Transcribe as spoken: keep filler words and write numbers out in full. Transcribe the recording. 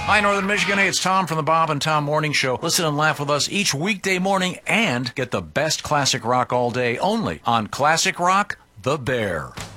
Hi, Northern Michigan. Hey, it's Tom from the Bob and Tom Morning Show. Listen and laugh with us each weekday morning and get the best classic rock all day only on Classic Rock, The Bear.